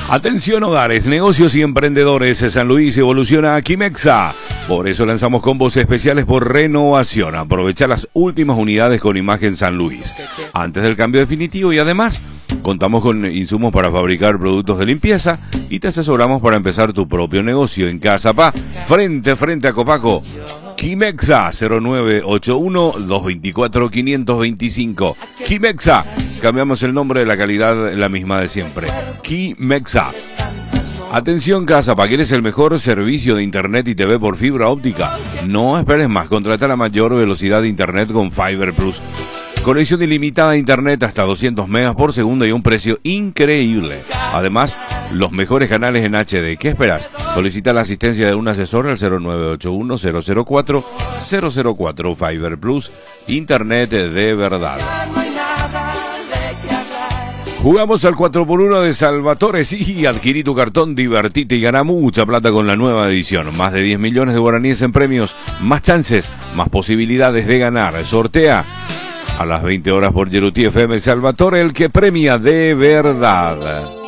Atención hogares, negocios y emprendedores, San Luis evoluciona a Kimexa. Por eso lanzamos combos especiales por renovación. Aprovecha las últimas unidades con imagen San Luis antes del cambio definitivo y además contamos con insumos para fabricar productos de limpieza y te asesoramos para empezar tu propio negocio en Cazapá, frente a Copaco. Kimexa 0981-224-525. Kimexa, cambiamos el nombre de la calidad, la misma de siempre. Kimexa. Atención Cazapá, ¿quieres el mejor servicio de internet y TV por fibra óptica? No esperes más, contrata la mayor velocidad de internet con Fiber Plus. Conexión ilimitada a internet hasta 200 megas por segundo y un precio increíble. Además, los mejores canales en HD. ¿Qué esperas? Solicita la asistencia de un asesor al 0981-004-004. Fiber Plus, internet de verdad. Jugamos al 4x1 de Salvatore. Sí, adquirí tu cartón, divertite y gana mucha plata con la nueva edición. Más de 10 millones de guaraníes en premios, más chances, más posibilidades de ganar. Sortea a las 20 horas por Yeruti FM Salvatore, el que premia de verdad.